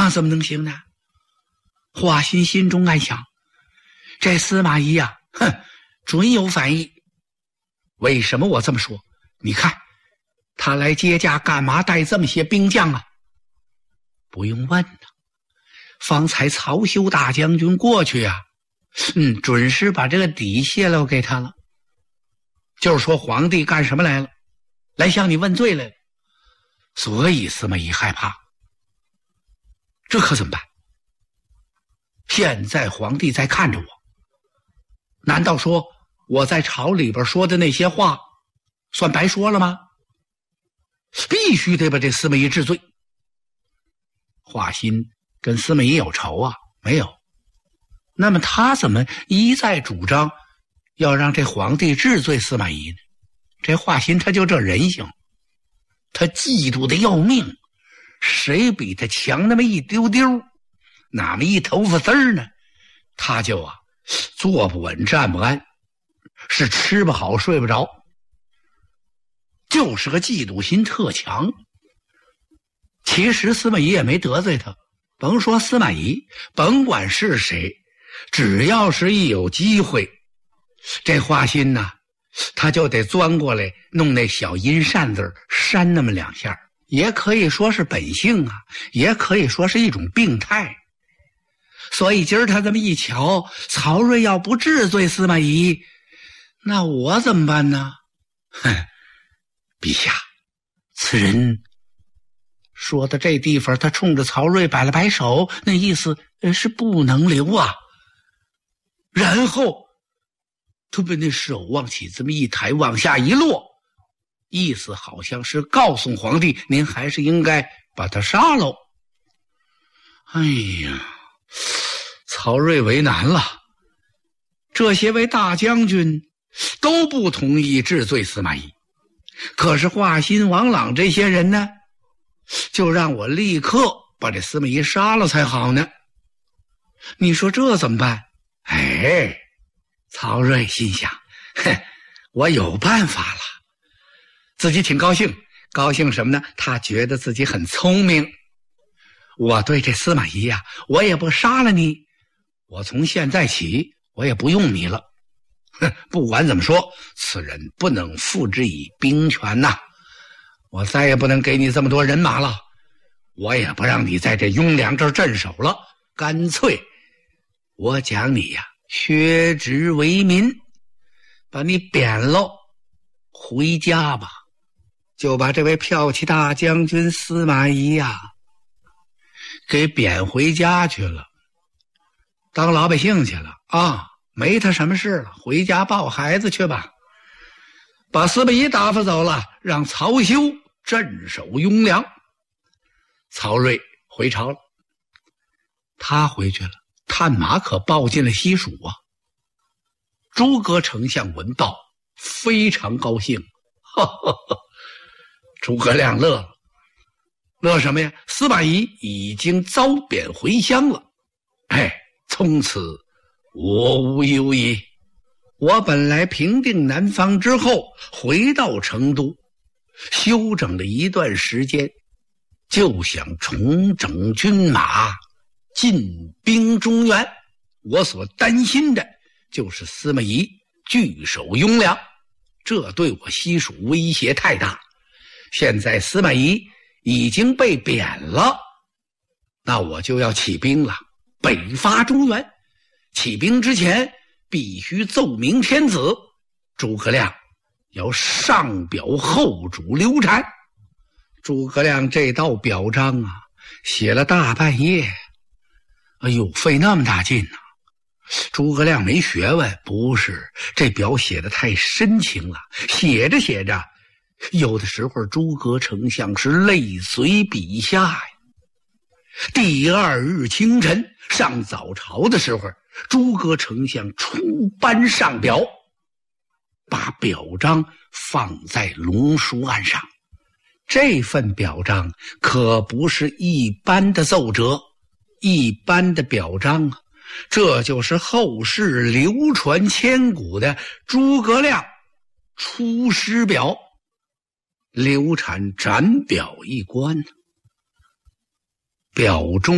那怎么能行呢？华歆心中暗想，这司马懿呀，准有反意。为什么我这么说？你看他来接驾干嘛带这么些兵将啊？不用问了，方才曹休大将军过去啊，准是把这个底泄露给他了，就是说皇帝干什么来了，来向你问罪来了。所以司马懿害怕，这可怎么办？现在皇帝在看着我，难道说我在朝里边说的那些话算白说了吗？必须得把这司马懿治罪。华歆跟司马懿有仇啊？没有。那么他怎么一再主张要让这皇帝治罪司马懿呢？这华歆他就这人性，他嫉妒的要命，谁比他强那么一丢丢，哪么一头发丝儿呢，他就坐不稳站不安，是吃不好睡不着，就是个嫉妒心特强。其实司马懿也没得罪他，甭说司马懿，甭管是谁，只要是一有机会，这华歆呐，他就得钻过来弄那小阴扇子扇那么两下，也可以说是本性啊，也可以说是一种病态。所以今儿他这么一瞧，曹睿要不治罪司马懿，那我怎么办呢？陛下，此人说到这地方，他冲着曹睿摆了摆手，那意思是不能留啊。然后他把那手往起这么一抬，往下一落，意思好像是告诉皇帝，您还是应该把他杀喽。哎呀，曹睿为难了，这些位大将军都不同意治罪司马懿，可是华歆、王朗这些人呢，就让我立刻把这司马懿杀了才好呢。你说这怎么办？曹睿心想，我有办法了，自己挺高兴。高兴什么呢？他觉得自己很聪明。我对这司马懿呀，我也不杀了你，我从现在起我也不用你了。不管怎么说，此人不能付之以兵权呐，我再也不能给你这么多人马了，我也不让你在这雍凉这儿镇守了，干脆我讲你呀，削职为民，把你贬喽，回家吧。就把这位骠骑大将军司马懿呀，给贬回家去了，当老百姓去了啊，没他什么事了，回家抱孩子去吧。把司马懿打发走了，让曹休镇守雍凉。曹睿回朝了，他回去了，探马可报进了西蜀啊。诸葛丞相闻报，非常高兴，诸葛亮乐了，乐什么呀？司马懿已经遭贬回乡了，从此我无忧矣。我本来平定南方之后，回到成都，休整了一段时间，就想重整军马，进兵中原。我所担心的就是司马懿据守雍凉，这对我西蜀威胁太大。现在司马懿已经被贬了，那我就要起兵了，北伐中原。起兵之前必须奏明天子，诸葛亮要上表后主刘禅。诸葛亮这道表彰啊，写了大半夜，费那么大劲啊。诸葛亮没学问？不是，这表写的太深情了，写着写着，有的时候诸葛丞相是泪随笔下呀。第二日清晨上早朝的时候，诸葛丞相出班上表，把表彰放在龙书案上。这份表彰可不是一般的奏折，一般的表彰啊，这就是后世流传千古的诸葛亮出师表。刘禅斩表一关，表中